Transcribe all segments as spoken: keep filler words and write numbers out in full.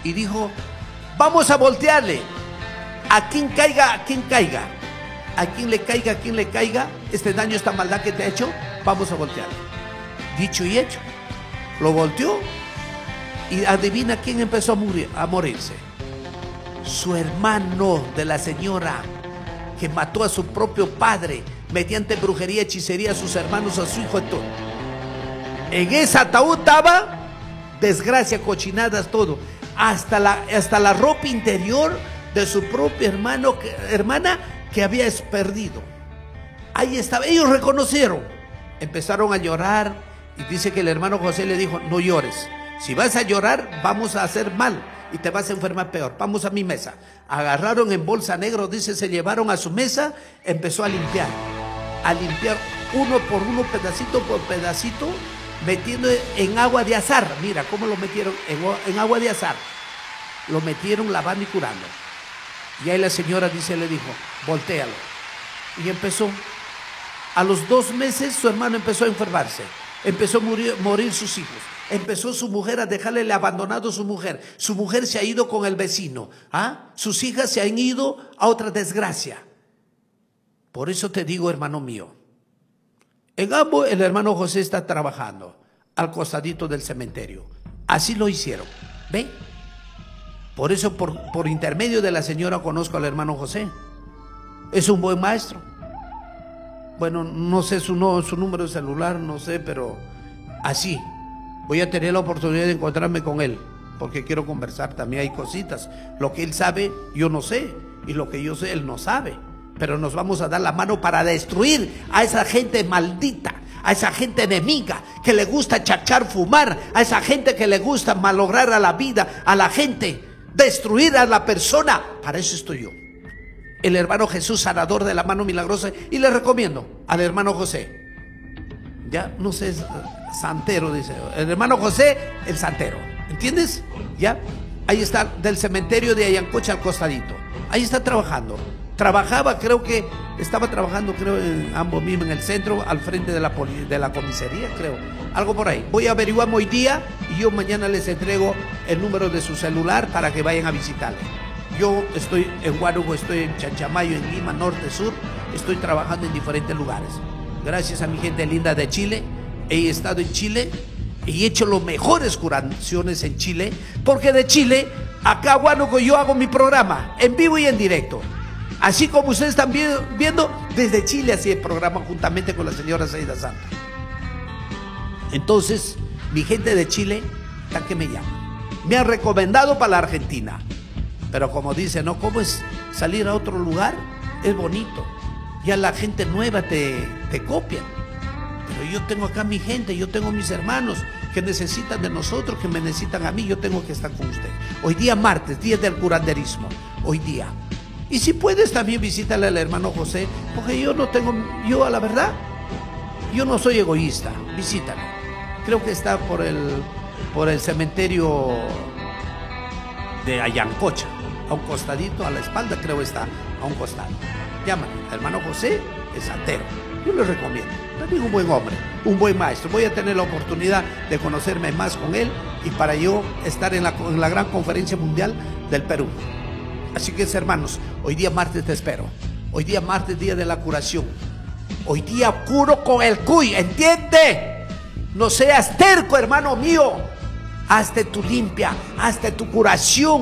y dijo, vamos a voltearle. A quien caiga, a quien caiga. A quien le caiga, a quien le caiga, este daño, esta maldad que te ha hecho, vamos a voltearle. Dicho y hecho. Lo volteó y adivina quién empezó a, morir, a morirse. Su hermano de la señora, que mató a su propio padre mediante brujería, hechicería, a sus hermanos, a su hijo, todo. En ese ataúd estaba desgracia, cochinadas, todo. Hasta la, hasta la ropa interior de su propio hermano, que, hermana que había perdido. Ahí estaba, ellos reconocieron. Empezaron a llorar y dice que el hermano José le dijo, no llores. Si vas a llorar, vamos a hacer mal y te vas a enfermar peor. Vamos a mi mesa. Agarraron en bolsa negro, dice, se llevaron a su mesa, empezó a limpiar. A limpiar uno por uno, pedacito por pedacito, metiendo en agua de azar. Mira cómo lo metieron en, en agua de azar. Lo metieron lavando y curando. Y ahí la señora, dice, le dijo, voltéalo. Y empezó. A los dos meses su hermano empezó a enfermarse. Empezó a morir, morir sus hijos. Empezó su mujer a dejarle el abandonado a su mujer. Su mujer se ha ido con el vecino. ¿Ah? Sus hijas se han ido a otra desgracia. Por eso te digo, hermano mío, en Ambo el hermano José está trabajando al costadito del cementerio. Así lo hicieron. ¿Ve? Por eso por, por intermedio de la señora conozco al hermano José. Es un buen maestro. Bueno, no sé su, no, su número de celular, no sé, pero así. Voy a tener la oportunidad de encontrarme con él, porque quiero conversar. También hay cositas. Lo que él sabe, yo no sé. Y lo que yo sé, él no sabe. Pero nos vamos a dar la mano para destruir a esa gente maldita, a esa gente enemiga, que le gusta chachar, fumar, a esa gente que le gusta malograr a la vida, a la gente, destruir a la persona. Para eso estoy yo. El hermano Jesús, sanador de la mano milagrosa. Y le recomiendo al hermano José. Ya, no sé, santero, dice. El hermano José, el santero. ¿Entiendes? Ya, ahí está, del cementerio de Ayancocha al costadito. Ahí está trabajando. Trabajaba, creo que estaba trabajando, creo, en ambos mismos, en el centro, al frente de la, de la comisaría, creo. Algo por ahí. Voy a averiguar hoy día y yo mañana les entrego el número de su celular para que vayan a visitarle. Yo estoy en Huánuco, estoy en Chanchamayo, en Lima, norte, sur. Estoy trabajando en diferentes lugares. Gracias a mi gente linda de Chile. He estado en Chile y he hecho las mejores curaciones en Chile. Porque de Chile, acá Huánuco, yo hago mi programa en vivo y en directo. Así como ustedes están viendo, desde Chile hacía el programa juntamente con la señora Saida Santa. Entonces, mi gente de Chile, ¿a qué me llama? Me han recomendado para la Argentina. Pero como dice, ¿no? ¿Cómo es salir a otro lugar? Es bonito. Ya la gente nueva te, te copia. Pero yo tengo acá mi gente, yo tengo mis hermanos que necesitan de nosotros, que me necesitan a mí, yo tengo que estar con usted. Hoy día martes, día del curanderismo. Hoy día. Y si puedes también visítale al hermano José, porque yo no tengo, yo a la verdad, yo no soy egoísta, visítalo. Creo que está por el, por el cementerio de Ayancocha, a un costadito, a la espalda creo está, a un costado. Llámame, hermano José, es santero, yo le recomiendo. También un buen hombre, un buen maestro. Voy a tener la oportunidad de conocerme más con él y para yo estar en la, en la gran conferencia mundial del Perú. Así que, hermanos, hoy día martes te espero. Hoy día martes, día de la curación. Hoy día curo con el cuy, ¿entiende? No seas terco, hermano mío. Hazte tu limpia, hazte tu curación.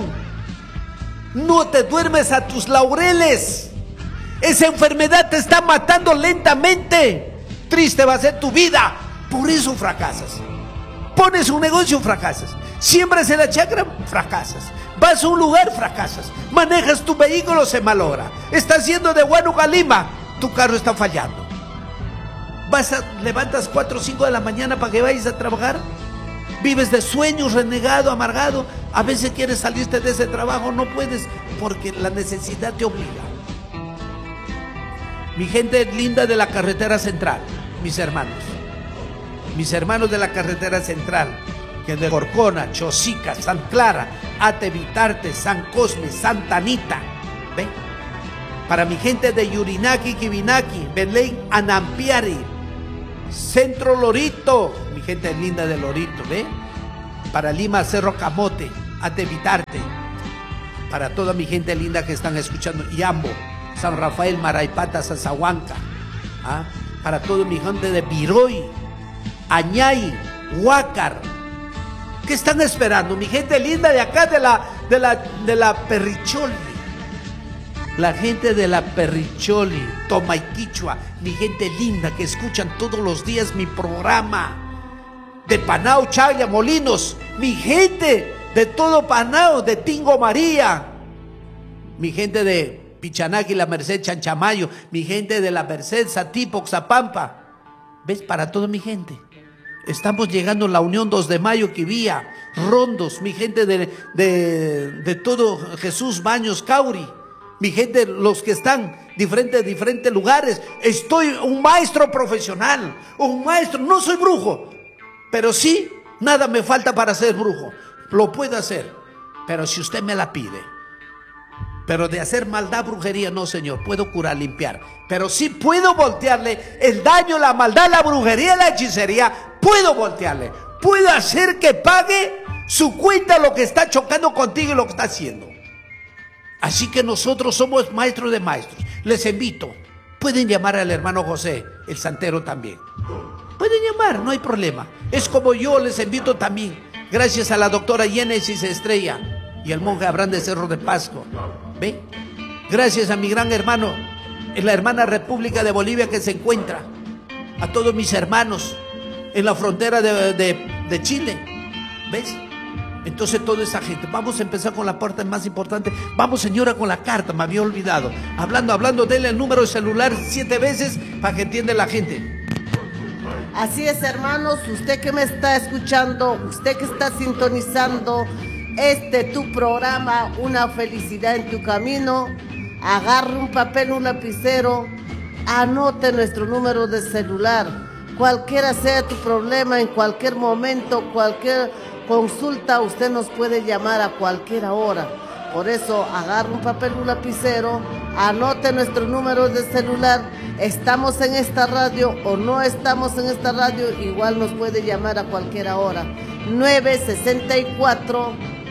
No te duermes a tus laureles. Esa enfermedad te está matando lentamente. Triste va a ser tu vida. Por eso fracasas. Pones un negocio, fracasas. Siembras en la chacra, fracasas. Vas a un lugar, fracasas. Manejas tu vehículo, se malogra. Estás yendo de Huánuco a Lima, tu carro está fallando. Vas a, levantas cuatro o cinco de la mañana para que vayas a trabajar. Vives de sueños, renegado, amargado. A veces quieres salirte de ese trabajo, no puedes porque la necesidad te obliga. Mi gente linda de la carretera central, mis hermanos. Mis hermanos de la carretera central, que de Corcona, Chosica, San Clara, Atevitarte, San Cosme, Santa Anita. ¿Ven? Para mi gente de Yurinaki, Quibinaki, Belén, Anampiari, Centro Lorito, mi gente linda de Lorito, ¿ve? Para Lima, Cerro Camote, antes de invitarte, para toda mi gente linda que están escuchando, Yambo, San Rafael, Maraipata, Sasahuanca, ¿ah? Para toda mi gente de Viroy, Añay, Huácar, ¿qué están esperando? Mi gente linda de acá, de la, de la, de la Perricholi, la gente de la Perricholi, Tomaiquichua, mi gente linda que escuchan todos los días mi programa, de Panao, Chaya, Molinos, mi gente de todo Panao, de Tingo María, mi gente de Pichanaki, La Merced, Chanchamayo, mi gente de La Merced, Satipo, Xapampa. ¿Ves? Para toda mi gente. Estamos llegando a la Unión dos de Mayo, Quivía, Rondos, mi gente de, de, de todo Jesús, Baños, Cauri, mi gente, los que están diferentes, diferentes lugares. Estoy un maestro profesional, un maestro, no soy brujo, pero sí, nada me falta para ser brujo. Lo puedo hacer, pero si usted me la pide. Pero de hacer maldad, brujería, no, señor. Puedo curar, limpiar, pero sí puedo voltearle el daño, la maldad, la brujería, la hechicería. Puedo voltearle, puedo hacer que pague su cuenta lo que está chocando contigo y lo que está haciendo. Así que nosotros somos maestros de maestros. Les invito, pueden llamar al hermano José, el santero también. Pueden llamar, no hay problema. Es como yo les invito también, gracias a la doctora Génesis Estrella y el monje Abraham de Cerro de Pasco. ¿Ve? Gracias a mi gran hermano en la hermana República de Bolivia que se encuentra, a todos mis hermanos en la frontera de, de, de Chile. ¿Ves? Entonces toda esa gente, vamos a empezar con la parte más importante. Vamos, señora, con la carta, me había olvidado. Hablando, hablando, denle el número de celular siete veces para que entienda la gente. Así es, hermanos, usted que me está escuchando, usted que está sintonizando este tu programa, Una Felicidad en tu Camino, agarre un papel, un lapicero, anote nuestro número de celular. Cualquiera sea tu problema, en cualquier momento, cualquier consulta, usted nos puede llamar a cualquier hora. Por eso, agarre un papel, un lapicero, anote nuestro número de celular. Estamos en esta radio o no estamos en esta radio, igual nos puede llamar a cualquier hora. nueve sesenta y cuatro,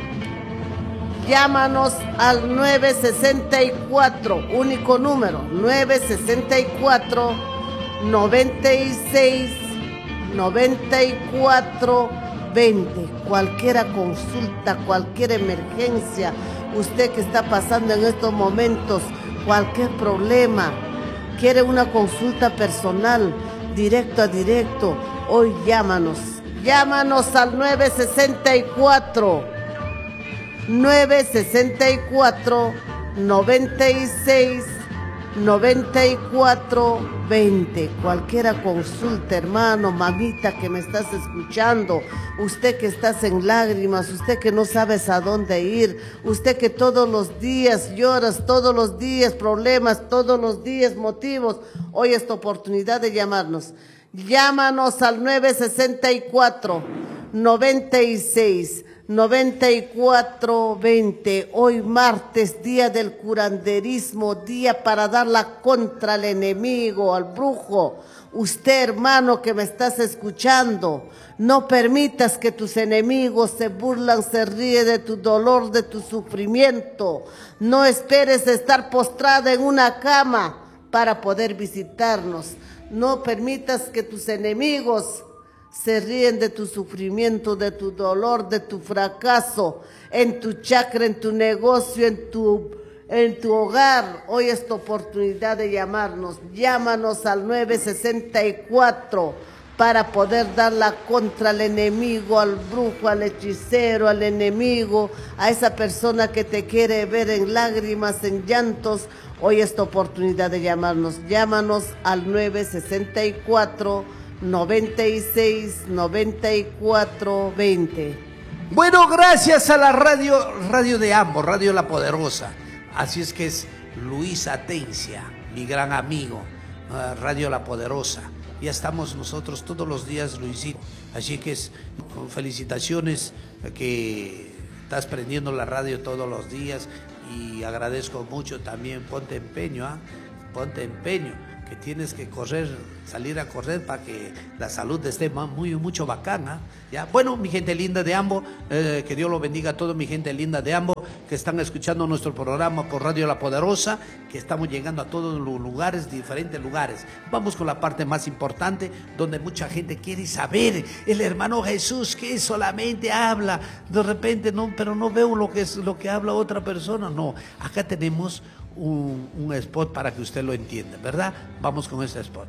llámanos al nueve sesenta y cuatro, único número, nueve sesenta y cuatro, noventa y seis, noventa y cuatro, veinte. Cualquier consulta, cualquier emergencia, usted que está pasando en estos momentos, cualquier problema, quiere una consulta personal, directo a directo, hoy llámanos, llámanos al nueve sesenta y cuatro, nueve sesenta y cuatro, noventa y seis, noventa y cuatro, veinte. Cualquiera consulta, hermano, mamita que me estás escuchando, usted que estás en lágrimas, usted que no sabes a dónde ir, usted que todos los días lloras, todos los días problemas, todos los días motivos, hoy es tu oportunidad de llamarnos. Llámanos al nueve sesenta y cuatro, noventa y seis, noventa y cuatro, veinte. Hoy martes, día del curanderismo, día para darla contra el enemigo, al brujo. Usted, hermano, que me estás escuchando, no permitas que tus enemigos se burlan, se ríen de tu dolor, de tu sufrimiento. No esperes estar postrada en una cama para poder visitarnos. No permitas que tus enemigos se ríen de tu sufrimiento, de tu dolor, de tu fracaso, en tu chakra, en tu negocio, en tu, en tu hogar. Hoy es tu oportunidad de llamarnos. Llámanos al nueve sesenta y cuatro para poder darla contra el enemigo, al brujo, al hechicero, al enemigo, a esa persona que te quiere ver en lágrimas, en llantos. Hoy es tu oportunidad de llamarnos. Llámanos al nueve sesenta y cuatro, noventa y seis, noventa y cuatro, veinte. Bueno, gracias a la radio, radio de ambos, Radio La Poderosa. Así es que es Luis Atencia, mi gran amigo, uh, Radio La Poderosa. Ya estamos nosotros todos los días, Luisito. Así que es con felicitaciones que estás prendiendo la radio todos los días y agradezco mucho también. Ponte empeño, ¿ah? ¿eh? Ponte empeño. que tienes que correr, salir a correr para que la salud esté muy, mucho bacana, ¿ya? Bueno, mi gente linda de Ambo, eh, que Dios lo bendiga a toda mi gente linda de Ambo, que están escuchando nuestro programa por Radio La Poderosa, que estamos llegando a todos los lugares, diferentes lugares. Vamos con la parte más importante, donde mucha gente quiere saber, el hermano Jesús, que solamente habla, de repente, no, pero no veo lo que, es, lo que habla otra persona. No, acá tenemos un, un spot para que usted lo entienda, ¿verdad? Vamos con este spot.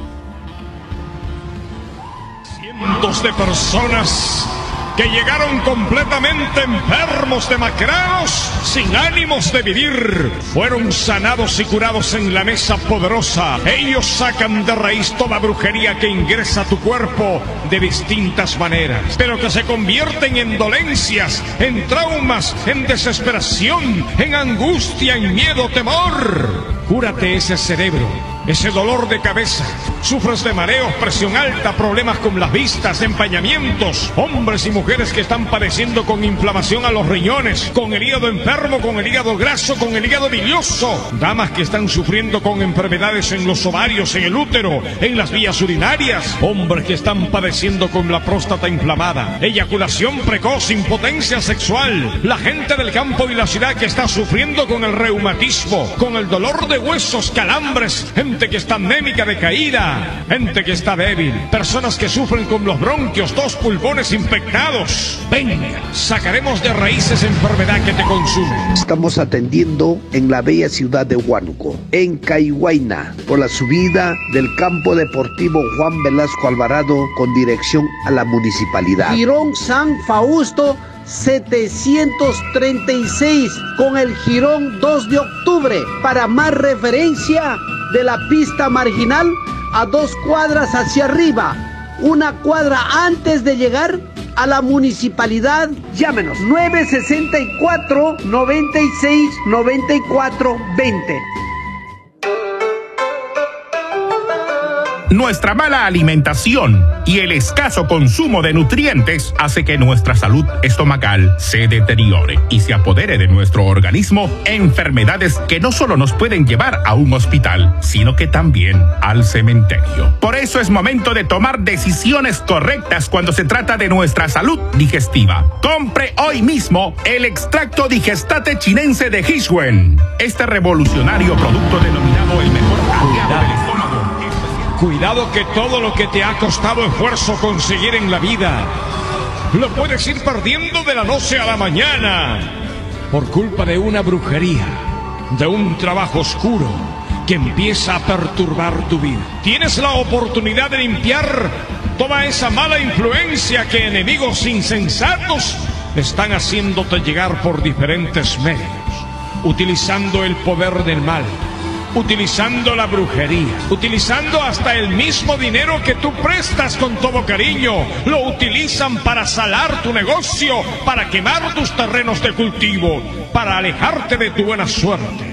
Cientos de personas que llegaron completamente enfermos, demacrados, sin ánimos de vivir, fueron sanados y curados en la mesa poderosa. Ellos sacan de raíz toda brujería que ingresa a tu cuerpo de distintas maneras, pero que se convierten en dolencias, en traumas, en desesperación, en angustia, en miedo, temor. Cúrate ese cerebro, ese dolor de cabeza. Sufres de mareos, presión alta, problemas con las vistas, empañamientos. Hombres y mujeres que están padeciendo con inflamación a los riñones, con el hígado enfermo, con el hígado graso, con el hígado bilioso. Damas que están sufriendo con enfermedades en los ovarios, en el útero, en las vías urinarias. Hombres que están padeciendo con la próstata inflamada, eyaculación precoz, impotencia sexual. La gente del campo y la ciudad que está sufriendo con el reumatismo, con el dolor de huesos, calambres. Gente que está anémica, decaída, gente que está débil, personas que sufren con los bronquios, tos, pulmones infectados. Venga, sacaremos de raíz esa enfermedad que te consume. Estamos atendiendo en la bella ciudad de Huánuco, en Caihuayna, por la subida del campo deportivo Juan Velasco Alvarado con dirección a la municipalidad. Jirón San Fausto setecientos treinta y seis con el jirón dos de octubre. Para más referencia, de la pista marginal a dos cuadras hacia arriba, una cuadra antes de llegar a la municipalidad. Llámenos nueve sesenta y cuatro, noventa y seis, noventa y cuatro, veinte. Nuestra mala alimentación y el escaso consumo de nutrientes hace que nuestra salud estomacal se deteriore y se apodere de nuestro organismo enfermedades que no solo nos pueden llevar a un hospital, sino que también al cementerio. Por eso es momento de tomar decisiones correctas cuando se trata de nuestra salud digestiva. Compre hoy mismo el extracto digestate chinense de Hishwen. Este revolucionario producto denominado el mejor aliado del estómago. Cuidado que todo lo que te ha costado esfuerzo conseguir en la vida lo puedes ir perdiendo de la noche a la mañana por culpa de una brujería, de un trabajo oscuro que empieza a perturbar tu vida. Tienes la oportunidad de limpiar toda esa mala influencia que enemigos insensatos están haciéndote llegar por diferentes medios, utilizando el poder del mal, utilizando la brujería, utilizando hasta el mismo dinero que tú prestas con todo cariño. Lo utilizan para salar tu negocio, para quemar tus terrenos de cultivo, para alejarte de tu buena suerte.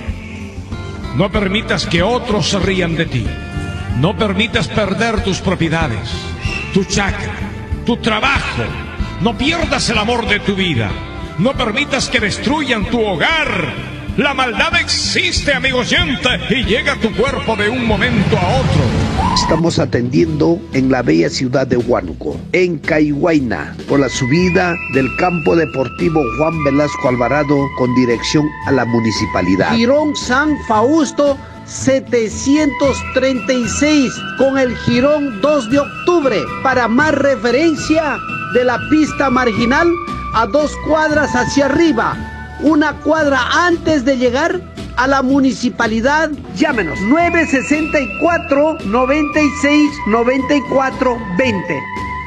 No permitas que otros se rían de ti. No permitas perder tus propiedades, tu chakra, tu trabajo. No pierdas el amor de tu vida. No permitas que destruyan tu hogar. La maldad existe, amigo oyente, y llega a tu cuerpo de un momento a otro. Estamos atendiendo en la bella ciudad de Huánuco, en Caihuayna, por la subida del campo deportivo Juan Velasco Alvarado con dirección a la municipalidad. Jirón San Fausto setecientos treinta y seis con el jirón dos de octubre. Para más referencia, de la pista marginal a dos cuadras hacia arriba, una cuadra antes de llegar a la municipalidad. Llámenos nueve sesenta y cuatro, noventa y seis, noventa y cuatro, veinte.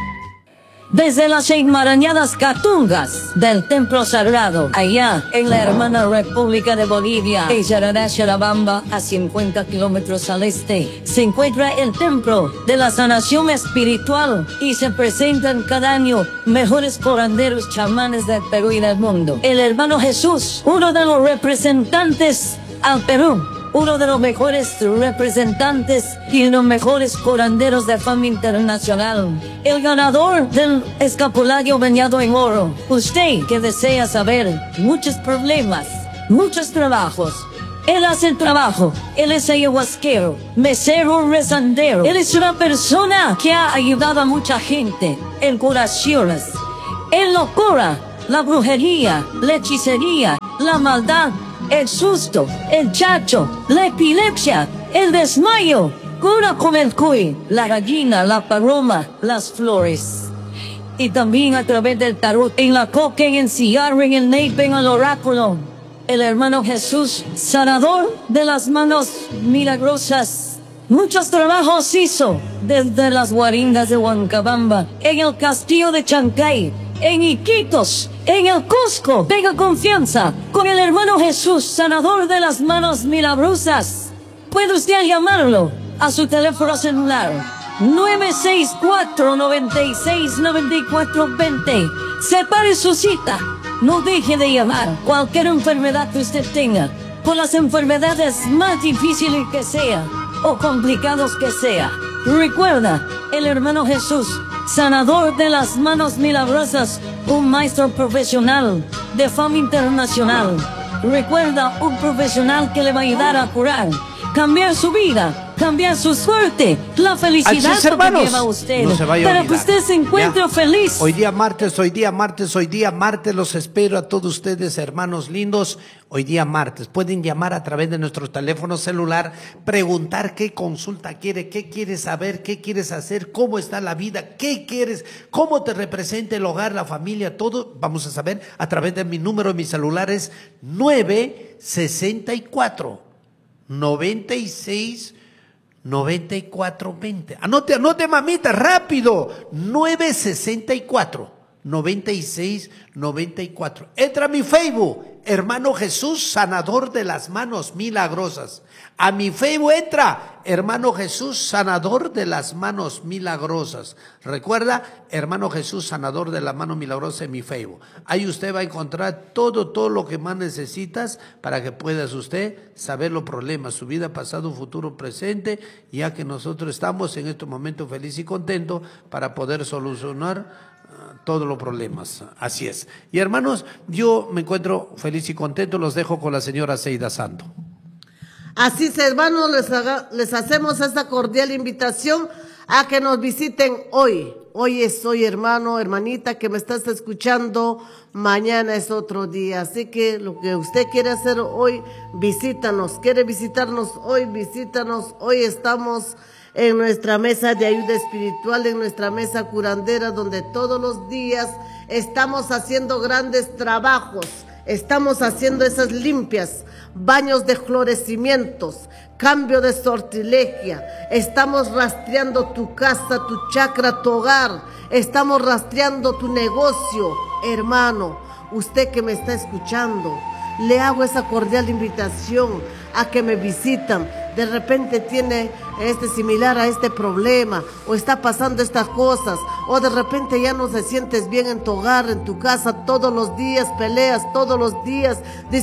Desde las enmarañadas catungas del templo sagrado, allá en la hermana República de Bolivia, en Charabamba, a cincuenta kilómetros al este, se encuentra el templo de la sanación espiritual y se presentan cada año mejores curanderos chamanes del Perú y del mundo. El hermano Jesús, uno de los representantes al Perú, uno de los mejores representantes y los mejores curanderos de fama internacional, el ganador del escapulario bañado en oro. Usted que desea saber muchos problemas, muchos trabajos, Él hace el trabajo, él es ayahuasquero, mesero, rezandero. Él es una persona que ha ayudado a mucha gente en curaciones. Él lo cura la brujería, la hechicería, la maldad, el susto, el chacho, la epilepsia, el desmayo. Cura con el cuy, la gallina, la paloma, las flores. Y también a través del tarot, en la coca, en el cigarro, en el neipe, en el oráculo. El hermano Jesús, sanador de las manos milagrosas. Muchos trabajos hizo desde las guaringas de Huancabamba, en el castillo de Chancay, en Iquitos, en el Cusco. Tenga confianza con el hermano Jesús, sanador de las manos milagrosas. Puede usted llamarlo a su teléfono celular nueve seis cuatro, nueve seis, nueve cuatro dos cero. Separe su cita. No deje de llamar. Cualquier enfermedad que usted tenga, por las enfermedades más difíciles que sea o complicados que sea. Recuerda, el hermano Jesús, sanador de las manos milagrosas, un maestro profesional de fama internacional. Recuerda, un profesional que le va a ayudar a curar, cambiar su vida, cambiar su suerte, la felicidad Así es, hermanos, que lleva usted, no se vaya a para que olvidar. usted se encuentre Ya. feliz. Hoy día martes, hoy día martes, hoy día martes, los espero a todos ustedes, hermanos lindos. Hoy día martes, pueden llamar a través de nuestro teléfono celular, preguntar qué consulta quiere, qué quieres saber, qué quieres hacer, cómo está la vida, qué quieres, cómo te representa el hogar, la familia, todo. Vamos a saber a través de mi número, mi celular es nueve sesenta y cuatro, noventa y seis, noventa y cuatro veinte. Anote, anote, mamita, rápido. nueve sesenta y cuatro, noventa y seis, noventa y cuatro. Entra a mi Facebook, hermano Jesús, sanador de las manos milagrosas. A mi Facebook entra, hermano Jesús, sanador de las manos milagrosas. Recuerda, hermano Jesús, sanador de las manos milagrosas en mi Facebook. Ahí usted va a encontrar todo, todo lo que más necesitas para que puedas usted saber los problemas, su vida, pasado, futuro, presente, ya que nosotros estamos en este momento feliz y contento para poder solucionar uh, todos los problemas. Así es. Y hermanos, yo me encuentro feliz y contento. Los dejo con la señora Seida Santo. Así es, hermanos, les, haga, les hacemos esta cordial invitación a que nos visiten hoy. Hoy es hoy, hermano, hermanita, que me estás escuchando. Mañana es otro día. Así que lo que usted quiere hacer hoy, visítanos. Quiere visitarnos hoy, visítanos. Hoy estamos en nuestra mesa de ayuda espiritual, en nuestra mesa curandera, donde todos los días estamos haciendo grandes trabajos. Estamos haciendo esas limpias, baños de florecimientos, cambio de sortilegia. Estamos rastreando tu casa, tu chakra, tu hogar. Estamos rastreando tu negocio. Hermano, usted que me está escuchando, le hago esa cordial invitación a que me visitan. De repente tiene este similar a este problema, o está pasando estas cosas, o de repente ya no te sientes bien en tu hogar, en tu casa, todos los días peleas, todos los días